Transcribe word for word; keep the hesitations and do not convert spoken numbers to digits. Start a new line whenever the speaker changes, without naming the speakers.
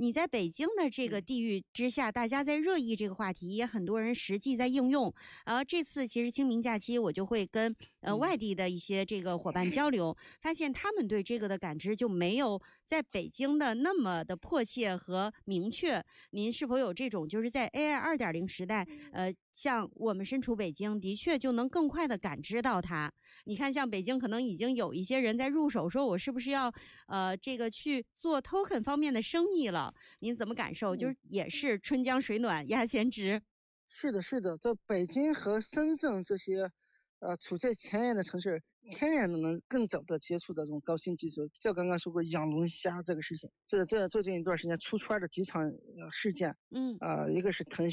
你在北京的这个地域之下，大家在热议这个话题，也很多人实际在应用。然后这次其实清明假期，我就会跟呃外地的一些这个伙伴交流，发现他们对这个的感知就没有在北京的那么的迫切和明确。您是否有这种，就是在 A I 二点零时代，呃，像我们身处北京，的确就能更快的感知到它。你看，像北京可能已经有一些人在入手，说我是不是要呃这个去做 token 方面的生意了？您怎么感受？就是也是春江水暖鸭先知。
是的，是的，在北京和深圳这些，呃，处在前沿的城市，天然的能更早的接触到这种高新技术。这刚刚说过养龙虾这个事情，这这最近一段时间出圈的几场、呃、事件，
嗯，
呃，一个是腾讯。